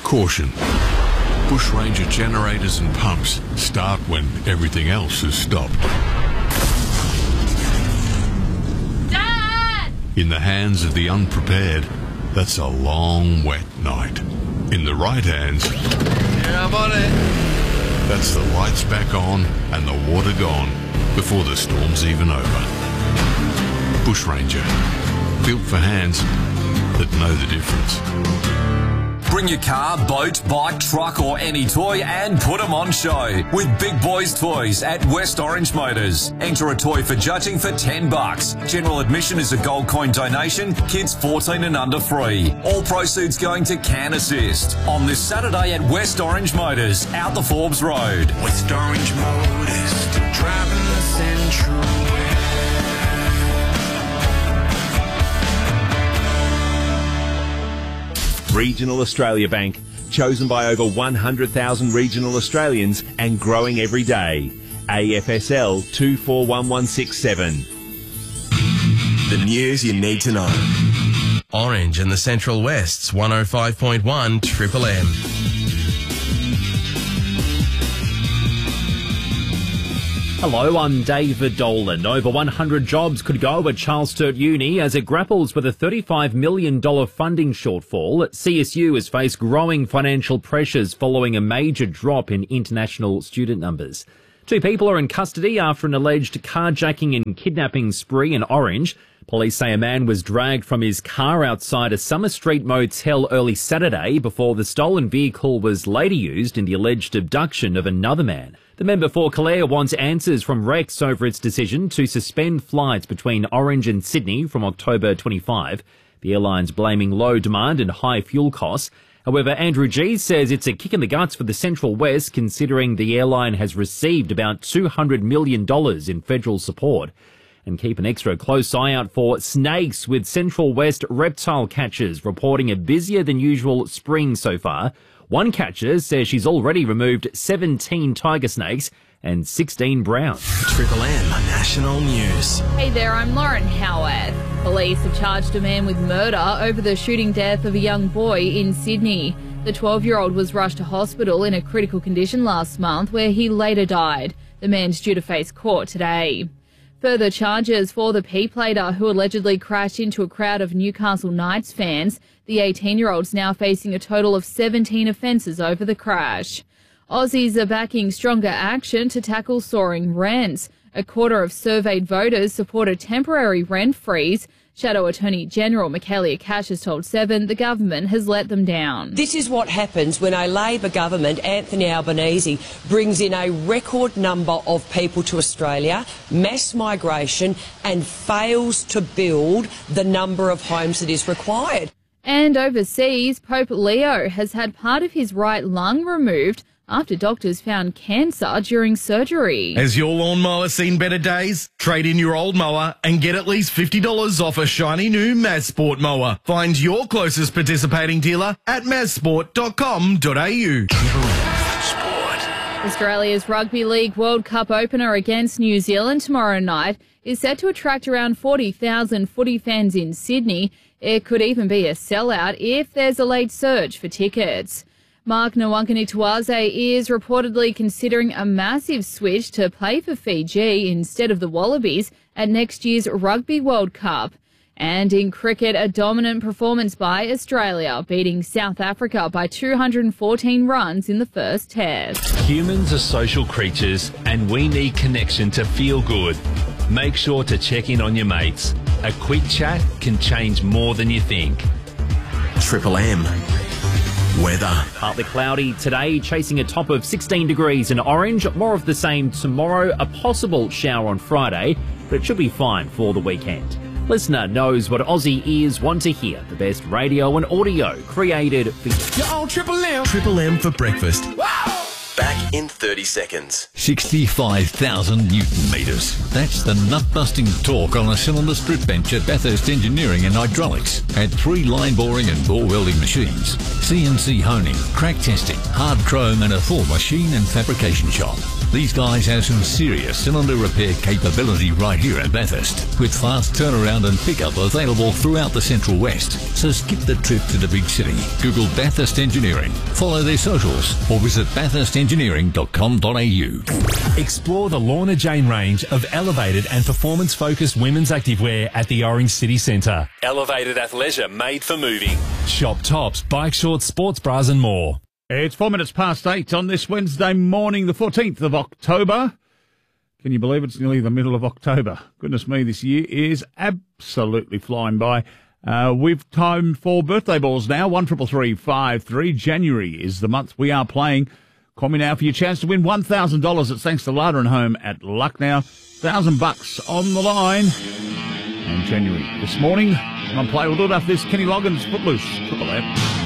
Caution. Bushranger generators and pumps start when everything else has stopped. Dad! In the hands of the unprepared, that's a long, wet night. In the right hands... Yeah, I'm on it. That's the lights back on and the water gone before the storm's even over. Bushranger. Built for hands that know the difference. Bring your car, boat, bike, truck or any toy and put them on show with Big Boys Toys at West Orange Motors. Enter a toy for judging for $10. General admission is a gold coin donation. Kids 14 and under free. All proceeds going to Can Assist. On this Saturday at West Orange Motors, out the Forbes Road. West Orange Motors, driving the Central West. Regional Australia Bank, chosen by over 100,000 regional Australians and growing every day. AFSL 241167. The news you need to know. Orange and the Central West's 105.1 Triple M. Hello, I'm David Dolan. Over 100 jobs could go at Charles Sturt Uni as it grapples with a $35 million funding shortfall. CSU has faced growing financial pressures following a major drop in international student numbers. 2 people are in custody after an alleged carjacking and kidnapping spree in Orange. Police say a man was dragged from his car outside a Summer Street motel early Saturday before the stolen vehicle was later used in the alleged abduction of another man. The member for Calare wants answers from Rex over its decision to suspend flights between Orange and Sydney from October 25. The airline's blaming low demand and high fuel costs. However, Andrew G says it's a kick in the guts for the Central West considering the airline has received about $200 million in federal support. And keep an extra close eye out for snakes, with Central West reptile catchers reporting a busier than usual spring so far. One catcher says she's already removed 17 tiger snakes and 16 browns. Triple M National News. Hey there, I'm Lauren Howarth. Police have charged a man with murder over the shooting death of a young boy in Sydney. The 12-year-old was rushed to hospital in a critical condition last month, where he later died. The man's due to face court today. Further charges for the P-plater who allegedly crashed into a crowd of Newcastle Knights fans. The 18-year-old's now facing a total of 17 offences over the crash. Aussies are backing stronger action to tackle soaring rents. A quarter of surveyed voters support a temporary rent freeze. Shadow Attorney General Michaelia Cash has told Seven the government has let them down. This is what happens when a Labor government, Anthony Albanese, brings in a record number of people to Australia, mass migration, and fails to build the number of homes that is required. And overseas, Pope Leo has had part of his right lung removed after doctors found cancer during surgery. Has your lawnmower seen better days? Trade in your old mower and get at least $50 off a shiny new Mazsport mower. Find your closest participating dealer at mazsport.com.au. Australia's Rugby League World Cup opener against New Zealand tomorrow night is set to attract around 40,000 footy fans in Sydney. It could even be a sellout if there's a late surge for tickets. Mark Nwangani-Tuwaze is reportedly considering a massive switch to play for Fiji instead of the Wallabies at next year's Rugby World Cup. And in cricket, a dominant performance by Australia, beating South Africa by 214 runs in the first test. Humans are social creatures and we need connection to feel good. Make sure to check in on your mates. A quick chat can change more than you think. Triple M weather. Partly cloudy today, chasing a top of 16 degrees in Orange. More of the same tomorrow, a possible shower on Friday, but it should be fine for the weekend. Listener knows what Aussie ears want to hear. The best radio and audio created for you. You're on Triple M. Triple M for breakfast. Wow! Back back in 30 seconds. 65,000 Newton metres. That's the nut-busting torque on a cylinder strip bench at Bathurst Engineering and Hydraulics. At 3 line boring and bore welding machines, CNC honing, crack testing, hard chrome and a full machine and fabrication shop. These guys have some serious cylinder repair capability right here at Bathurst, with fast turnaround and pickup available throughout the Central West. So skip the trip to the big city. Google Bathurst Engineering, follow their socials, or visit bathurstengineering.com.au. Explore the Lorna Jane range of elevated and performance-focused women's activewear at the Orange City Centre. Elevated athleisure made for moving. Shop tops, bike shorts, sports bras and more. It's 4 minutes past 8 on this Wednesday morning, the 14th of October. Can you believe it's nearly the middle of October? Goodness me, this year is absolutely flying by. We've time for birthday balls now, 133353. January is the month we are playing. Call me now for your chance to win $1,000. It's thanks to Larder and Home at Lucknow. $1,000 on the line. And January this morning, come on, play. We'll do it after this. Kenny Loggins, Footloose, Triple M.